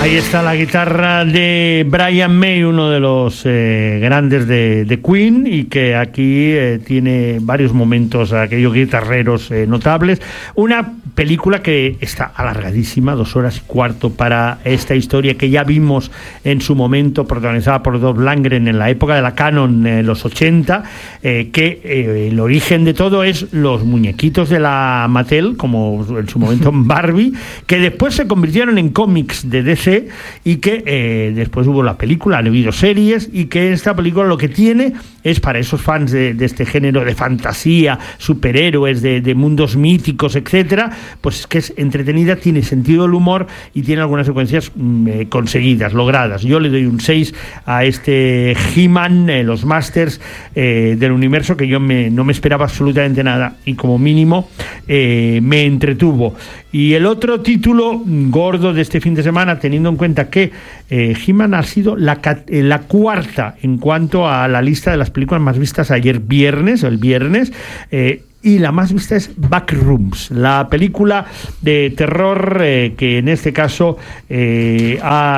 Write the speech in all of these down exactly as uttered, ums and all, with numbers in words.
Ahí está la guitarra de Brian May, uno de los eh, grandes de, de Queen, y que aquí eh, tiene varios momentos, aquellos guitarreros eh, notables. Una película que está alargadísima, dos horas y cuarto para esta historia que ya vimos en su momento, protagonizada por Dolph Lundgren en la época de la Canon, en eh, los ochenta, eh, que eh, el origen de todo es los muñequitos de la Mattel, como en su momento en Barbie, que después se convirtieron en cómics de D C y que eh, después hubo la película, han habido series, y que esta película lo que tiene es para esos fans de, de este género de fantasía, superhéroes, de, de mundos míticos, etcétera, pues que es entretenida, tiene sentido del humor y tiene algunas secuencias mm, eh, conseguidas, logradas. Yo le doy un seis a este He-Man, eh, los Masters eh, del universo, que yo me, no me esperaba absolutamente nada y como mínimo eh, me entretuvo. Y el otro título gordo de este fin de semana, teniendo en cuenta que eh, He-Man ha sido la, eh, la cuarta en cuanto a la lista de las películas más vistas ayer viernes, o el viernes, eh, y la más vista es Backrooms, la película de terror eh, que en este caso eh,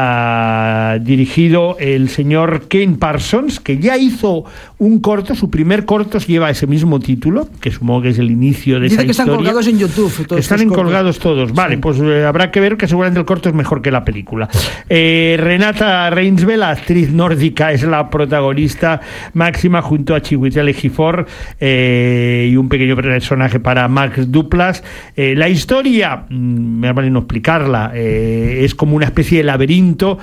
ha dirigido el señor Ken Parsons, que ya hizo un corto, su primer corto lleva ese mismo título, que supongo que es el inicio de Dice esa que historia. Están colgados en YouTube. Todos están colgados todos. Vale, sí. Pues eh, habrá que ver que seguramente el corto es mejor que la película. Eh, Renata Reinsve, la actriz nórdica, es la protagonista máxima junto a Chiwetel Ejiofor eh, y un pequeño personaje para Max Duplass. Eh, la historia, me vale no explicarla, eh, es como una especie de laberinto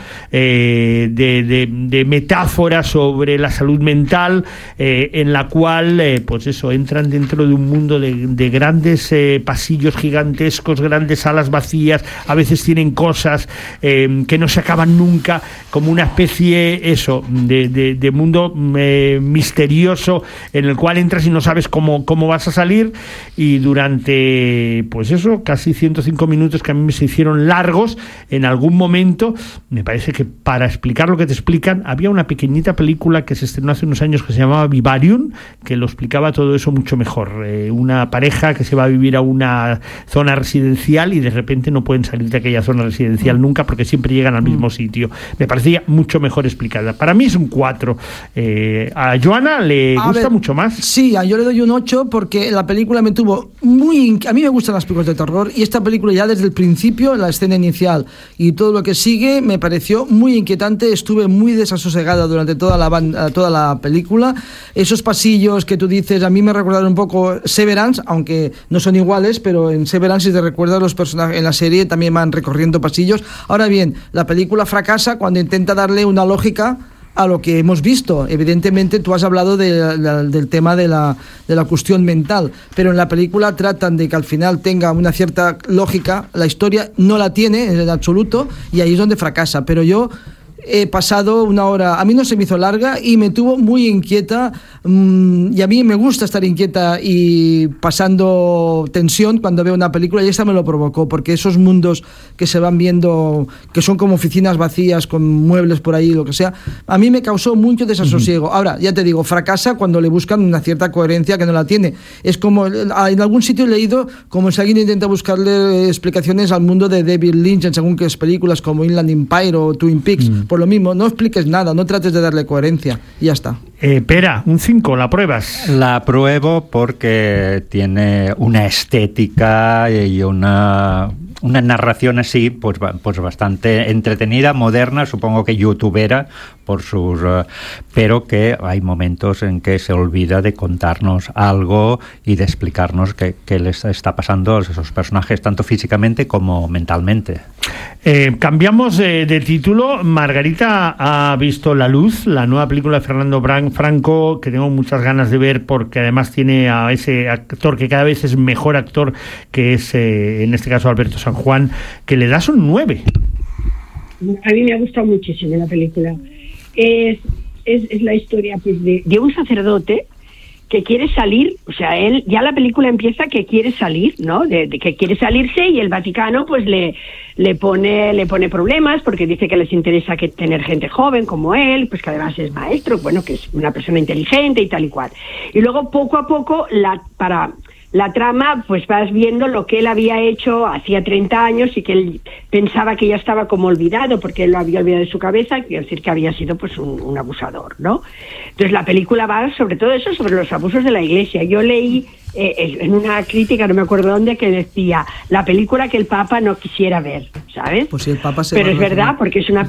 eh, de, de, de metáforas sobre la salud mental, eh, en la cual eh, pues eso, entran dentro de un mundo de, de grandes eh, pasillos gigantescos, grandes salas vacías, a veces tienen cosas eh, que no se acaban nunca, como una especie eso de, de, de mundo eh, misterioso en el cual entras y no sabes cómo, cómo vas a salir, y durante pues eso, casi ciento cinco minutos que a mí me se hicieron largos, en algún momento me parece que para explicar lo que te explican, había una pequeñita película que se estrenó hace unos años que se llamaba Vivarium, que lo explicaba todo eso mucho mejor. Eh, una pareja que se va a vivir a una zona residencial y de repente no pueden salir de aquella zona residencial mm. nunca, porque siempre llegan al mismo mm. sitio. Me parecía mucho mejor explicada. Para mí es un cuatro. Eh, a Joana le a gusta ver, mucho más. Sí, yo le doy un ocho porque la película me tuvo muy... A mí me gustan las películas de terror, y esta película ya desde el principio, la escena inicial y todo lo que sigue, me pareció muy inquietante. Estuve muy desasosegada durante toda la banda, toda la película. Esos pasillos que tú dices, a mí me recordaron un poco Severance, aunque no son iguales, pero en Severance, si te recuerdas, los personajes en la serie también van recorriendo pasillos. Ahora bien, la película fracasa cuando intenta darle una lógica a lo que hemos visto. Evidentemente tú has hablado de, de, del tema de la, de la cuestión mental, pero en la película tratan de que al final tenga una cierta lógica. La historia no la tiene en absoluto, y ahí es donde fracasa. Pero yo he pasado una hora, a mí no se me hizo larga y me tuvo muy inquieta, mmm, y a mí me gusta estar inquieta y pasando tensión cuando veo una película, y esta me lo provocó, porque esos mundos que se van viendo, que son como oficinas vacías con muebles por ahí, lo que sea, a mí me causó mucho desasosiego. Uh-huh. Ahora, ya te digo, fracasa cuando le buscan una cierta coherencia que no la tiene. Es como, en algún sitio he leído como si alguien intenta buscarle explicaciones al mundo de David Lynch en según qué películas como Inland Empire o Twin Peaks. Uh-huh. Por lo mismo, no expliques nada, no trates de darle coherencia y ya está. Eh, Pera, un cinco, ¿la pruebas? La apruebo porque tiene una estética y una, una narración así, pues, pues bastante entretenida, moderna, supongo que youtubera, por sus, uh, pero que hay momentos en que se olvida de contarnos algo y de explicarnos qué, qué les está pasando a esos personajes, tanto físicamente como mentalmente. Eh, cambiamos de, de título. Margarita ha visto La Luz, la nueva película de Fernando Franco, que tengo muchas ganas de ver porque además tiene a ese actor que cada vez es mejor actor, que es eh, en este caso Alberto San Juan, que le das un nueve. A mí me ha gustado muchísimo la película. Es, es, es la historia pues de, de un sacerdote que quiere salir, o sea, él ya la película empieza que quiere salir, ¿no? De, de que quiere salirse, y el Vaticano pues le le pone le pone problemas porque dice que les interesa que tener gente joven como él, pues que además es maestro, bueno, que es una persona inteligente y tal y cual. Y luego poco a poco la para la trama, pues vas viendo lo que él había hecho hacía treinta años y que él pensaba que ya estaba como olvidado porque él lo había olvidado de su cabeza, quiero decir que había sido pues un, un abusador, ¿no? Entonces la película va sobre todo eso, sobre los abusos de la Iglesia. Yo leí eh, en una crítica, no me acuerdo dónde, que decía la película que el Papa no quisiera ver, ¿sabes? Pues si el Papa se Pero es verdad, porque es una...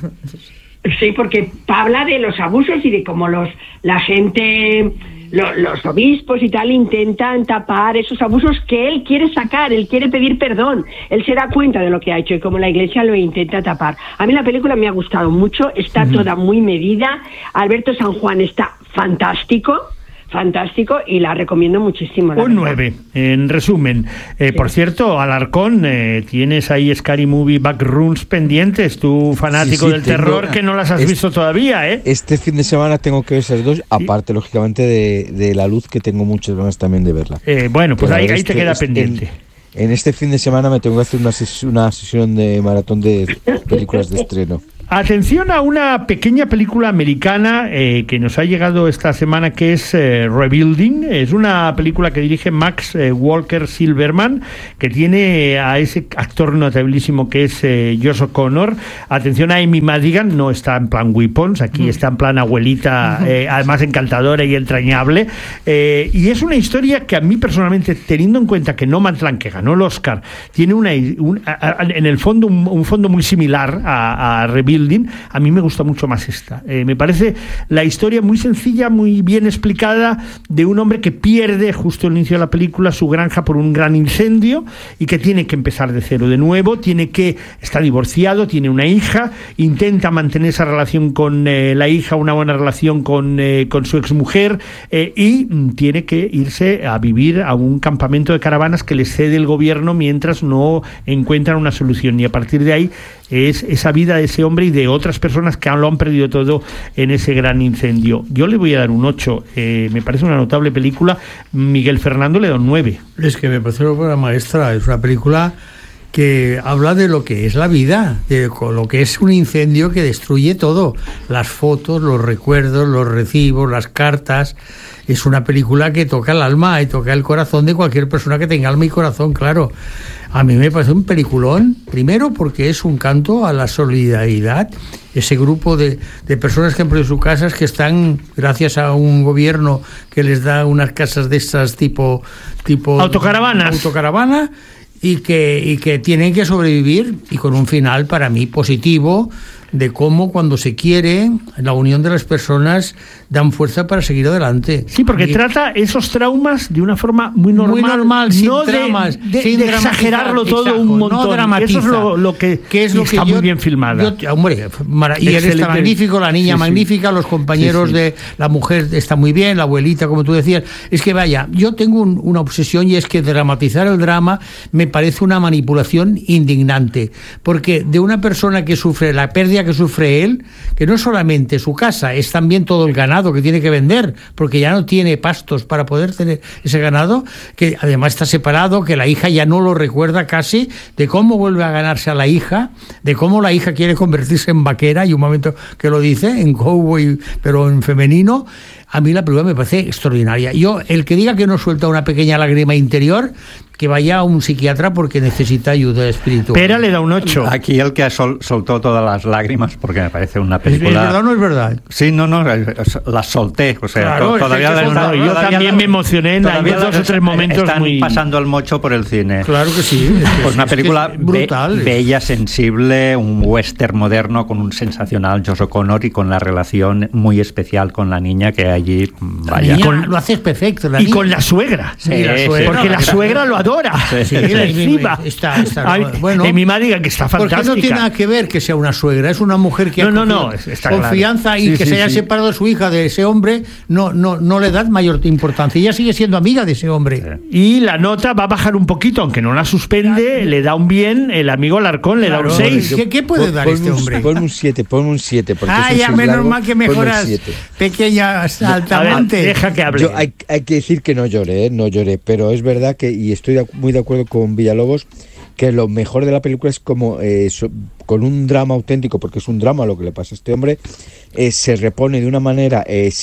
Sí, porque habla de los abusos y de cómo los la gente, lo, los obispos y tal intentan tapar esos abusos que él quiere sacar, él quiere pedir perdón, él se da cuenta de lo que ha hecho y cómo la Iglesia lo intenta tapar. A mí la película me ha gustado mucho, está uh-huh. toda muy medida, Alberto San Juan está fantástico, fantástico y la recomiendo muchísimo. Un nueve, en resumen. Eh, sí. Por cierto, Alarcón, eh, tienes ahí Scary Movie Backrooms pendientes, tú fanático sí, sí, del tengo, terror que no las has este, visto todavía, ¿eh? Este fin de semana tengo que ver esas dos, aparte, sí. lógicamente, de, de La Luz, que tengo muchas ganas también de verla. Eh, bueno, pues ahí, ahí este, te queda este, pendiente. En, en este fin de semana me tengo que hacer una, ses- una sesión de maratón de películas de estreno. Atención a una pequeña película americana eh, que nos ha llegado esta semana, que es eh, Rebuilding. Es una película que dirige Max eh, Walker Silverman, que tiene a ese actor notabilísimo que es eh, Josh O'Connor. Atención a Amy Madigan, no está en plan Weapons, aquí mm. está en plan abuelita, eh, además encantadora y entrañable. Eh, y es una historia que a mí personalmente, teniendo en cuenta que Nomadland, que ganó el Oscar, tiene una, un, a, a, en el fondo un, un fondo muy similar a, a Rebuilding. A mí me gusta mucho más esta. Eh, me parece la historia muy sencilla, muy bien explicada, de un hombre que pierde justo al inicio de la película su granja por un gran incendio y que tiene que empezar de cero de nuevo, tiene que, está divorciado, tiene una hija, intenta mantener esa relación con eh, la hija, una buena relación con, eh, con su exmujer eh, y mm, tiene que irse a vivir a un campamento de caravanas que le cede el gobierno mientras no encuentran una solución, y a partir de ahí es esa vida de ese hombre y de otras personas que lo han perdido todo en ese gran incendio. Yo le voy a dar un ocho, eh, me parece una notable película. Miguel Fernando le da un nueve. Es que me parece una obra maestra, es una película que habla de lo que es la vida, de lo que es un incendio que destruye todo, las fotos, los recuerdos, los recibos, las cartas. Es una película que toca el alma y toca el corazón de cualquier persona que tenga alma y corazón, claro. A mí me parece un peliculón, primero porque es un canto a la solidaridad, ese grupo de, de personas que han perdido sus casas, que están, gracias a un gobierno que les da unas casas de estas tipo... tipo autocaravanas. Autocaravana, y que, y que tienen que sobrevivir, y con un final para mí positivo, de cómo cuando se quiere, la unión de las personas dan fuerza para seguir adelante. Sí, porque y, trata esos traumas de una forma muy normal. Muy normal, sin no dramas. De, de, sin de exagerarlo todo exacto, un montón. No dramatiza. Eso es lo, lo que, que es lo está que yo, muy bien filmada. Yo, hombre, y él está magnífico, la niña sí, magnífica, sí. los compañeros sí, sí. de la mujer está muy bien, la abuelita, como tú decías. Es que vaya, yo tengo un, una obsesión, y es que dramatizar el drama me parece una manipulación indignante. Porque de una persona que sufre la pérdida que sufre él, que no es solamente su casa, es también todo el ganado que tiene que vender, porque ya no tiene pastos para poder tener ese ganado, que además está separado, que la hija ya no lo recuerda casi, de cómo vuelve a ganarse a la hija, de cómo la hija quiere convertirse en vaquera, y un momento que lo dice, en cowboy, pero en femenino. A mí la película me parece extraordinaria. Yo, el que diga que no suelta una pequeña lágrima interior, que vaya a un psiquiatra porque necesita ayuda espiritual. Pera le da un ocho. Aquí el que sol, soltó todas las lágrimas, porque me parece una película... ¿Es verdad o no es verdad? Sí, no, no, las solté. O sea, claro, todavía... Es que la, no, yo todavía también la, me emocioné en hay dos o tres momentos están muy... pasando el mocho por el cine. Claro que sí. Es que, pues una es película que es brutal. Be, bella, sensible, un western moderno con un sensacional Josh O'Connor y con la relación muy especial con la niña que allí... La niña con, lo haces perfecto. La y niña. con la suegra. Sí, sí, la suegra porque la suegra lo adora. Sí, sí, sí, encima. Está, está, Ay, bueno, de mi madre diga que está fantástica. Porque no tiene nada que ver que sea una suegra, es una mujer que no, ha no, no, está confianza claro. y sí, que sí, se haya sí. separado de su hija de ese hombre, no, no, no le da mayor importancia. Ella sigue siendo amiga de ese hombre. Y la nota va a bajar un poquito, aunque no la suspende, claro. Le da un bien, el amigo Alarcón le claro, da un seis. ¿Qué, ¿Qué puede pon, dar pon este un, hombre? Ponme un siete, ponme un siete. Ah, ya, menos largo, mal que mejoras, pequeña saltamante. Deja que hable. Yo, hay, hay que decir que no lloré, ¿eh? no lloré, pero es verdad que, y estoy de, muy de acuerdo con Villalobos, que lo mejor de la película es como eh, so, con un drama auténtico, porque es un drama lo que le pasa a este hombre, eh, se repone de una manera eh, sin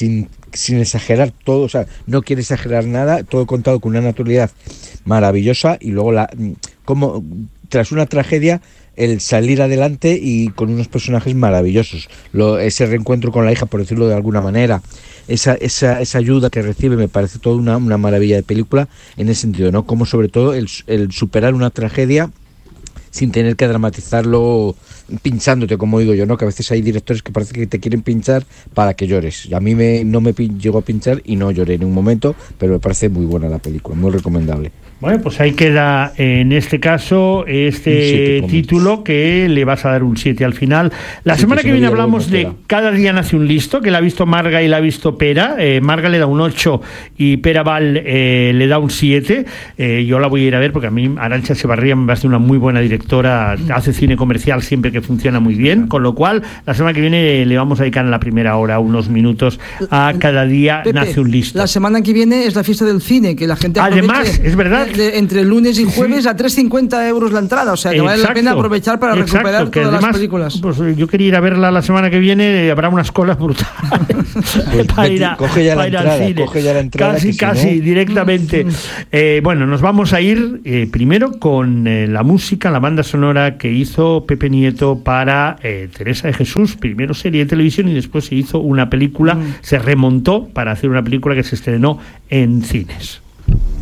sin exagerar todo, o sea, no quiere exagerar nada, todo contado con una naturalidad maravillosa, y luego la como tras una tragedia el salir adelante y con unos personajes maravillosos, Lo, ese reencuentro con la hija, por decirlo de alguna manera, esa esa, esa ayuda que recibe, me parece toda una, una maravilla de película en ese sentido, ¿no? Como sobre todo el, el superar una tragedia sin tener que dramatizarlo pinchándote, como digo yo, ¿no? Que a veces hay directores que parece que te quieren pinchar para que llores. A mí me, no me pin, llegó a pinchar y no lloré en un momento, pero me parece muy buena la película, muy recomendable. Bueno, pues ahí queda en este caso este título, que le vas a dar un siete al final. La sí, semana que viene hablamos de Cada día nace un listo, que la ha visto Marga y la ha visto Pera. Eh, Marga le da un ocho y Pera Val eh, le da un siete. Eh, yo la voy a ir a ver porque a mí Arantxa Echevarría me parece una muy buena directora, hace cine comercial siempre que funciona muy bien, con lo cual la semana que viene le vamos a dedicar en la primera hora unos minutos a Cada día Pepe, nace un listo. La semana que viene es la fiesta del cine, que la gente además, es verdad, De, entre lunes y jueves sí. a tres cincuenta euros la entrada, o sea que exacto, vale la pena aprovechar para exacto, recuperar todas además, las películas. Pues yo quería ir a verla la semana que viene, habrá unas colas brutales pues para ir, a, coge ya para la ir entrada, al cine. Coge ya la entrada, casi, casi, si no... directamente. eh, bueno, nos vamos a ir eh, primero con eh, la música, la banda sonora que hizo Pepe Nieto para eh, Teresa de Jesús, primero serie de televisión y después se hizo una película, mm. se remontó para hacer una película que se estrenó en cines.